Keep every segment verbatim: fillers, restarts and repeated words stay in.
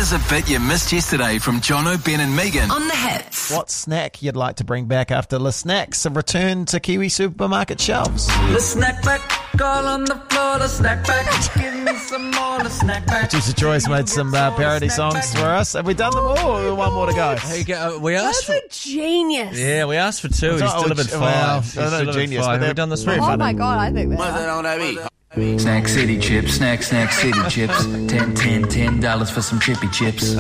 Here's a bit you missed yesterday from Jono, Ben and Megan on The Hits. What snack you'd like to bring back after the snacks have returned to Kiwi supermarket shelves? The snack back, all on the floor, the snack back. Give me some more, the snack back. Producer Joyce made some uh, parody songs for us. Have we done them all, or one more to go? There you go. We asked for, That's a genius. yeah, we asked for two. He's Oh, delivered well, five. He's I know, delivered genius, five. but Have we they're done this very one? Oh funny. my god, I think that. Snack City chips, snack, snack City chips. Ten, ten, ten dollars for some chippy chips.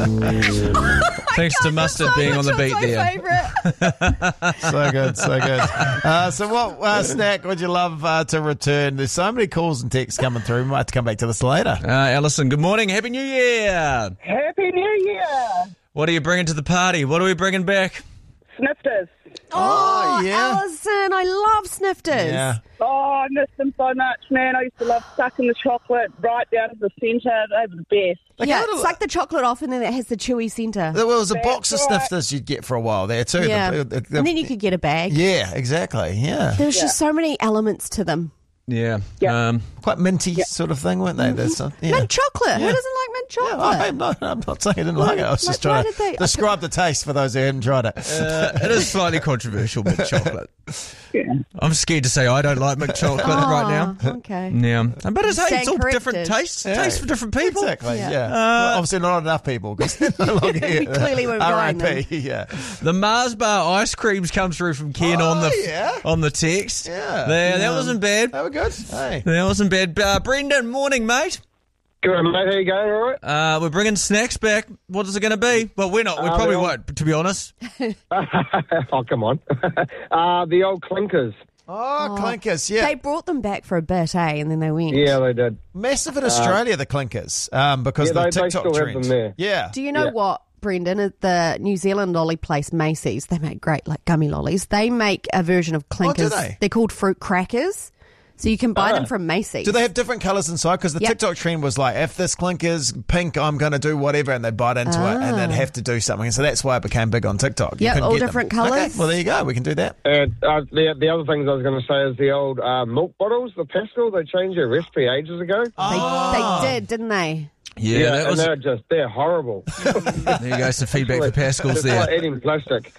Thanks to Mustard being on the beat my there. Favourite. So good, so good. Uh, so what uh, snack would you love uh, to return? There's so many calls and texts coming through. We might have to come back to this later. Uh, Alison, good morning. Happy New Year. Happy New Year! What are you bringing to the party? What are we bringing back? Snifters. Oh, yeah. Alison, I love snifters. Yeah. Oh, I miss them so much, man. I used to love sucking the chocolate right down to the centre. They were the best. Like yeah, a little- suck the chocolate off and then it has the chewy centre. There was a box of That's right. snifters you'd get for a while there too. Yeah. The- the- the- And then you could get a bag. yeah, exactly. Yeah. There's just so many elements to them. Yeah. Yeah. Um, Quite minty sort of thing, weren't they? There's some, yeah. Mint chocolate. Who Yeah. doesn't like mint Yeah, chocolate? I'm, not, I'm not saying I didn't like it. I was Like, just why trying did to they- describe the taste for those who haven't tried it. uh, it is slightly controversial, mint chocolate. Yeah. I'm scared to say I don't like mint chocolate right now. Oh, okay. Yeah. But it's, hey, Stand it's all corrected. different tastes. Yeah. Tastes for different people. Exactly, yeah. Yeah. Well, obviously not enough people because they're no longer here. We clearly weren't R I buying P, yeah. The Mars bar ice creams come through from Ken Oh, on the yeah. on the text. Yeah. There, that wasn't bad. They were good. Hey. That wasn't bad. Uh, Brendan, morning, mate. Good, mate. How you going? All right? Uh, we're bringing snacks back. What is it going to be? Well, we're not. We Uh, probably well- won't, to be honest. oh, come on. uh, the old clinkers. Oh, clinkers, yeah. They brought them back for a bit, eh? And then they went. Yeah, they did. Massive in Australia, the clinkers, um, because Yeah, of the they- they TikTok still have trend. them there. Yeah. Do you know Yeah. what, Brendan? At the New Zealand lolly place Macy's, they make great like gummy lollies. They make a version of clinkers. they? They're called fruit crackers. So you can buy Ah. them from Macy's. Do they have different colours inside? Because the Yep. TikTok trend was like, if this clinker's pink, I'm going to do whatever, and they bite into it, and then have to do something. And so that's why it became big on TikTok. You Yep, couldn't all get them. different Okay, colours. well, there you go. We can do that. And uh, the, the other things I was going to say is the old uh, milk bottles, the Pascal. They changed their recipe ages ago. They, Oh. they did, didn't they? Yeah, that and was. they're just, they're horrible. There you go. Some feedback for Pascal's It's like there. eating plastic.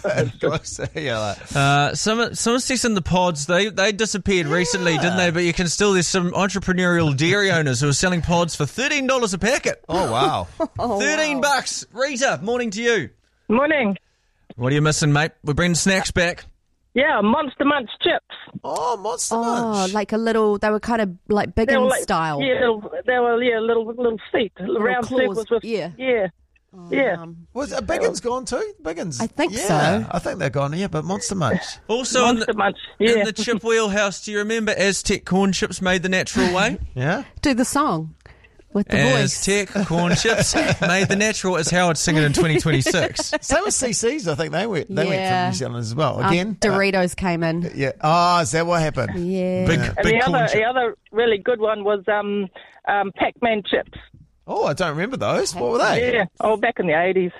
yeah, like, Uh, some some sticks in the pods. They they disappeared recently, didn't they? But you can still. There's some entrepreneurial dairy owners who are selling pods for thirteen dollars a packet. oh, wow. Thirteen bucks. Rita, morning to you. Morning. What are you missing, mate? We're bringing snacks back. Yeah, Monster Munch chips. Oh, Monster Oh, Munch. like a little. They were kind of like big They were in like, style. Yeah, little, they were yeah, little little feet, round claws, circles with yeah. yeah, yeah. Um, Was uh, Biggins gone too? Biggins? I think yeah, so. I think they're gone, yeah, but Monster Munch. Also in Monster the, Munch. in Yeah. the chip wheelhouse, do you remember Aztec corn chips made the natural way? Yeah? do the song with the voice. Aztec corn chips made the natural, as Howard singing in twenty twenty-six. Same with C C's, I think they went they went Yeah. from New Zealand as well. Uh, Again? uh, Doritos came in. yeah. Oh, is that what happened? Yeah. Big, And big the corn other chip. the other really good one was um um Pac-Man chips. Oh, I don't remember those. What were they? Yeah, oh back in the eighties.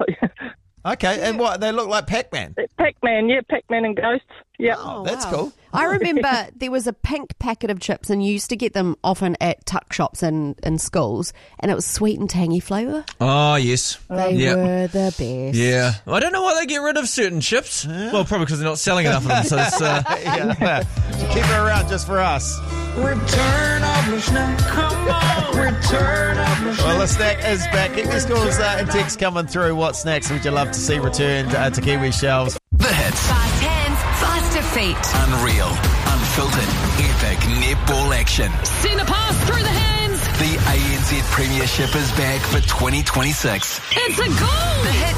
Okay, and what? They look like Pac-Man. Pac-Man, yeah, Pac-Man and Ghosts. Yeah. Oh, that's wow. cool. I remember there was a pink packet of chips, and you used to get them often at tuck shops and in schools, and it was sweet and tangy flavour. Oh, yes. They yeah. were the best. Yeah. I don't know why they get rid of certain chips. Well, probably because they're not selling enough of them. So it's, uh, yeah. Keep her around just for us. Return of the snack, come on. Return of the snack. Well, the snack is back. Keep your scores uh, and texts coming through. What snacks would you love to see returned uh, to Kiwi shelves? The Hits. Fast hands, faster feet. Unreal. Unfiltered. Epic netball action. Send a pass through the hands. The A N Z Premiership is back for twenty twenty-six. It's a goal. The Hits